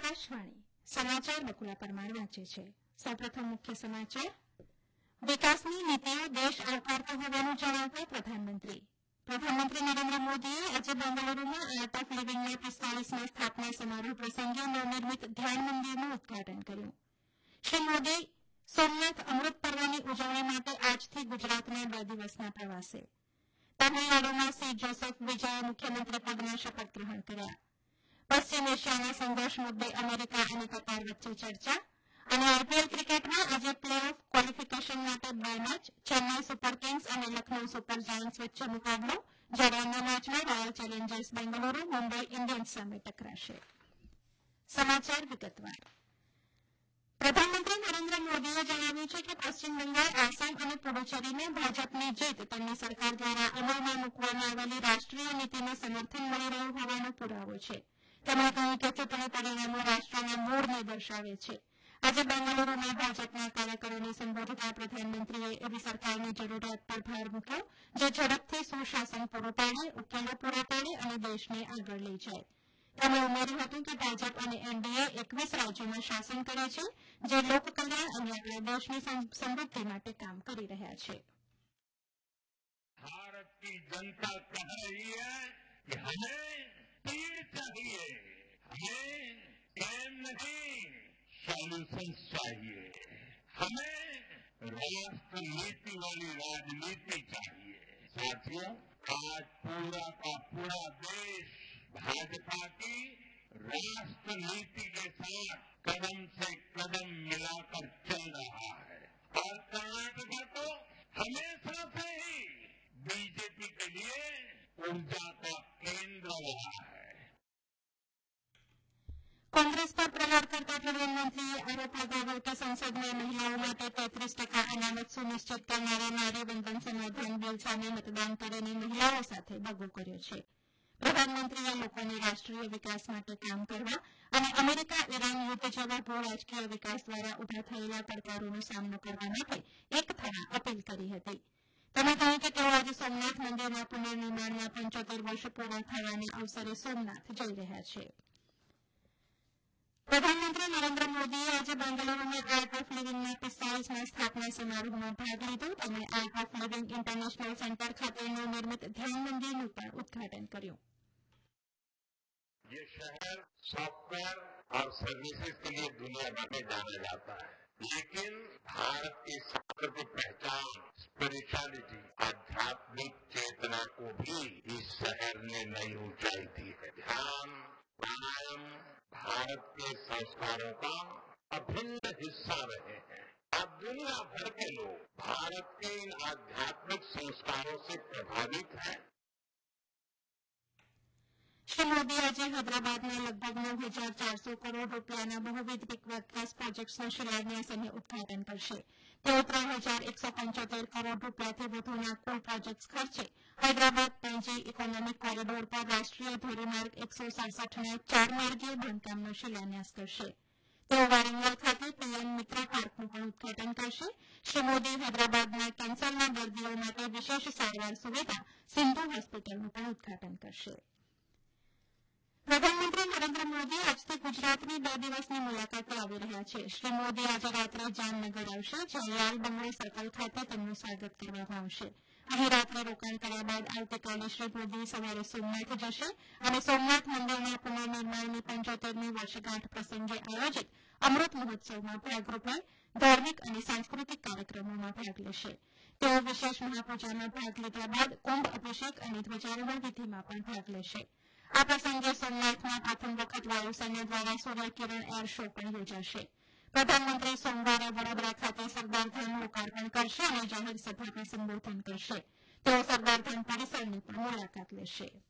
આકાશવાણી સમાચાર બકુલા પરમાર વાંચે છે. સૌપ્રથમ મુખ્ય સમાચાર. વિકાસની નીતિઓ દેશ આવકારતો હોવાનું જણાવતા પ્રધાનમંત્રી નરેન્દ્ર મોદીએ આજે બેંગલુરુમાં આર્ટ ઓફ લિવિંગના 45મા સ્થાપના સમારોહ પ્રસંગે નવનિર્મિત ધ્યાન મંદિરનું ઉદઘાટન કર્યું. શ્રી મોદી સોમનાથ અમૃત પર્વની ઉજવણી માટે આજથી ગુજરાતના 2 દિવસના પ્રવાસે. તમિલનાડુમાં સી જોસેફ વિજયે મુખ્યમંત્રી પદના શપથ ગ્રહણ કર્યા. પશ્ચિમ એશિયાના સંઘર્ષ મુદ્દે અમેરિકા અને કતાર વચ્ચે ચર્ચા. અને આઈપીએલ ક્રિકેટમાં આજે પ્લે ઓફ ક્વોલિફિકેશન માટે 2 મેચ ચેન્નાઈ સુપર કિંગ્સ અને લખનઉ સુપર જાયન્ટ્સ વચ્ચે મુકાબલો, જ્યારે અન્ય મેચમાં royal Challengers Bengaluru Mumbai Indians સામે ટકરાશે. સમાચાર વિગતવાર. પ્રધાનમંત્રી નરેન્દ્ર મોદીએ જણાવ્યું છે કે પશ્ચિમ બંગાળ, આસામ અને પુડુચેરીમાં ભાજપની જીત તેમની સરકાર દ્વારા અમલમાં મૂકવામાં આવેલી રાષ્ટ્રીય નીતિને સમર્થન મળી રહ્યું હોવાનો પુરાવો છે. તેમણે કહ્યું કે ચૂંટણી પરિણામો રાષ્ટ્રના મૂળને દર્શાવે છે. આજે બેંગલુરુમાં ભાજપના કાર્યકરોને સંબોધતા પ્રધાનમંત્રીએ એવી સરકારની જરૂરિયાત પર ભાર મૂક્યો જે ઝડપથી સુશાસન પૂરું પાડે, ઉકેલો પૂરા પાડે અને દેશને આગળ લઈ જાય. તેમણે ઉમેર્યું હતું કે ભાજપ અને એનડીએ 21 રાજ્યોમાં શાસન કરે છે, જે લોકકલ્યાણ અને આપણા દેશની સમૃદ્ધિ માટે કામ કરી રહ્યા છે. भारत की जनता कह रही है कि हमें तीर चाहिए, हमें गेम नहीं सॉल्यूशन चाहिए, हमें राष्ट्र नीति वाली राजनीति चाहिए. साथियों, आज पूरा का पूरा देश भाजपा की राष्ट्र नीति के साथ कदम से कदम मिलाकर चल रहा है और कर्नाटक तो हमेशा से ही बीजेपी के लिए ऊर्जा का केंद्र रहा है. कांग्रेस पर प्रहार करता प्रधानमंत्रीએ આરોપ લગાવ્યો કે સંસદમાં મહિલાઓ માટે 33% અનામત સુનિશ્ચિત કરનારા નારી વંદન સમાધાન બિલ સામે મતદાન કરીને મહિલાઓ સાથે દગો કર્યો છે. પ્રધાનમંત્રીએ લોકોને રાષ્ટ્રીય વિકાસ માટે કામ કરવા અને અમેરિકા ઈરાન યુદ્ધ જેવા ભૂ રાજકીય વિકાસ દ્વારા ઉભા થયેલા પડકારોનો સામનો કરવા માટે એક થવા અપીલ કરી હતી. તેમણે કહ્યું કે તેઓ આજે સોમનાથ મંદિરના પુનર્નિર્માણના 75 વર્ષ પૂરા થવાના અવસરે સોમનાથ જઈ રહ્યા છે. પ્રધાનમંત્રી નરેન્દ્ર મોદીએ આજે બેંગલુરુમાં આર્ટ ઓફ લિવિંગના 45મા સ્થાપના સમારોહમાં ભાગ લીધો. તેમણે art of living international centre ખાતે નવનિર્મિત ધ્યાન મંદિરનું પણ ઉદઘાટન કર્યું. ये शहर सॉफ्टवेयर और सर्विसेज के लिए दुनिया भर में जाना जाता है, लेकिन भारत की सांस्कृतिक पहचान स्पिरिचुअलिटी आध्यात्मिक चेतना को भी इस शहर ने नई ऊंचाई दी है. ध्यान प्राणायाम भारत के संस्कारों का अभिन्न हिस्सा रहे हैं. अब दुनिया भर के लोग भारत के इन आध्यात्मिक संस्कारों से प्रभावित हैं. શ્રી મોદી આજે હૈદરાબાદમાં લગભગ 9,400 કરોડ રૂપિયાના બહુવિધ વિકાસ પ્રોજેક્ટ્સનો શિલાન્યાસ અને ઉદઘાટન કરશે. તેઓ 3,175 કરોડ રૂપિયાથી વધુના કુલ પ્રોજેક્ટ્સ ખર્ચે હૈદરાબાદ પણજી ઇકોનોમિક કોરિડોર પર રાષ્ટ્રીય ધોરીમાર્ગ 167ના 4 માર્ગીય બાંધકામનો શિલાન્યાસ કરશે. તેઓ વારંગલ ખાતે પીએમ મિત્ર પાર્કનું પણ ઉદઘાટન કરશે. શ્રી મોદી હૈદરાબાદમાં કેન્સરના દર્દીઓ માટે વિશેષ સારવાર સુવિધા સિંધુ હોસ્પિટલનું પણ ઉદઘાટન કરશે. પ્રધાનમંત્રી નરેન્દ્ર મોદી આજથી ગુજરાતની 2 દિવસની મુલાકાતે આવી રહ્યા છે. શ્રી મોદી આજે રાત્રે જામનગર આવશે, જ્યાં લાલ બંગલો સર્કલ ખાતે તેમનું સ્વાગત કરવામાં આવશે. અહીં રાત્રે રોકાણ કર્યા બાદ આવતીકાલે શ્રી મોદી સવારે સોમનાથ જશે અને સોમનાથ મંદિરના પુનર્નિર્માણની 75મી વર્ષગાંઠ પ્રસંગે આયોજિત અમૃત મહોત્સવમાં ભાગરૂપે ધાર્મિક અને સાંસ્કૃતિક કાર્યક્રમોમાં ભાગ લેશે. તેઓ વિશેષ મહાપૂજામાં ભાગ લીધા બાદ કુંભ અભિષેક અને ધ્વજારોહણ વિધિમાં પણ ભાગ લેશે. આ પ્રસંગે સોમનાથમાં પ્રથમ વખત વાયુસેના દ્વારા સૂર્યકિરણ એર શો પણ યોજાશે. પ્રધાનમંત્રી સોમવારે વડોદરા ખાતે સરદારધામ લોકાર્પણ કરશે અને જાહેર સભાને સંબોધન કરશે. તેઓ સરદારધામ પરિસરની પણ મુલાકાત લેશે.